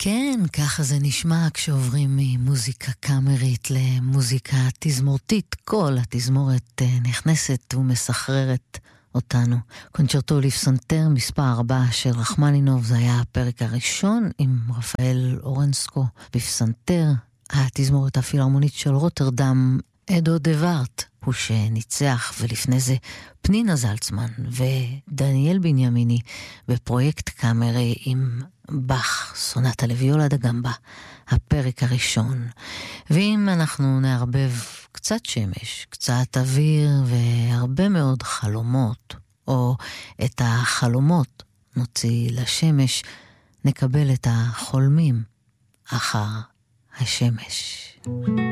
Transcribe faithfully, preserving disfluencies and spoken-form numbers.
כן, ככה זה נשמע כשעוברים ממוזיקה קאמרית למוזיקה תזמורתית. כל התזמורת נכנסת ומסחררת אותנו. קונצ'רטו לפסנתר מספר ארבע של רחמנינוב, זה היה הפרק הראשון עם רפאל אורנסקו בפסנתר. התזמורת הפילהרמונית של רוטרדם, אדו דווארט הוא שניצח, ולפני זה פנינה זלצמן ודניאל בנימיני בפרויקט קאמרי עם באך, סונטה לוויולה דה גמבה, הפרק הראשון. ואם אנחנו נערבב קצת שמש, קצת אוויר והרבה מאוד חלומות, או את החלומות נוציא לשמש, נקבל את החולמים אחר השמש.